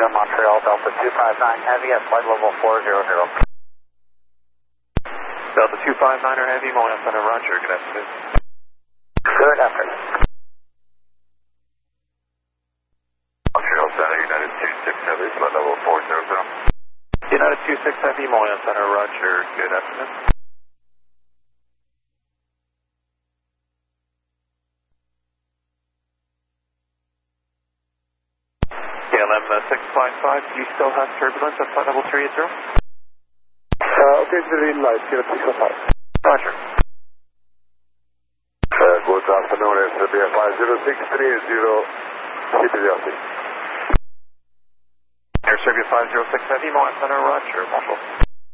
Montreal, Delta 259 Heavy at flight level 400. Delta 259er Heavy, Montreal Center, Roger. Good afternoon. Good afternoon. Montreal Center, United 26 Heavy, flight level 400. United 26 Heavy, Montreal Center, Roger. Good afternoon. KLM 655, do you still have turbulence at flight level 380? Okay, green light, get a 655. Roger. Good afternoon, SBA 50630, CPDLC. Air Serbia 506 Heavy, Montreal Center, Roger. Bonjour.